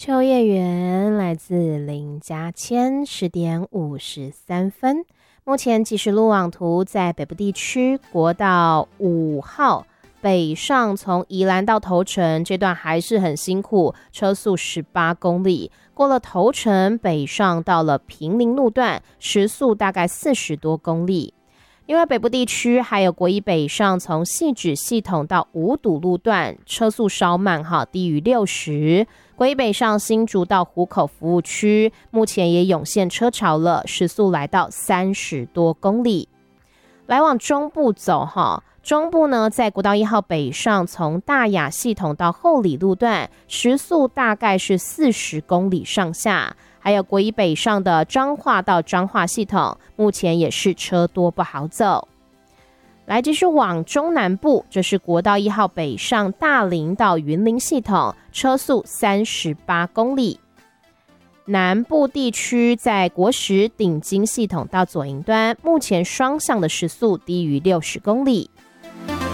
秋叶原来自林家谦10点53分。目前即时路网图在北部地区国道5号北上，从宜兰到头城这段还是很辛苦，车速18公里。过了头城北上到了平林路段，时速大概40多公里。另外北部地区还有国一北上从汐止系统到五堵路段，车速稍慢低于60。国一北上新竹到湖口服务区，目前也涌现车潮了，时速来到30多公里。来往中部走中部呢，在国道1号北上从大雅系统到后里路段，时速大概是40公里上下。还有国一北上的彰化到彰化系统，目前也是车多不好走。来继续往中南部，这是国道1号北上大林到云林系统，车速38公里。南部地区在国十顶金系统到左营端，目前双向的时速低于60公里。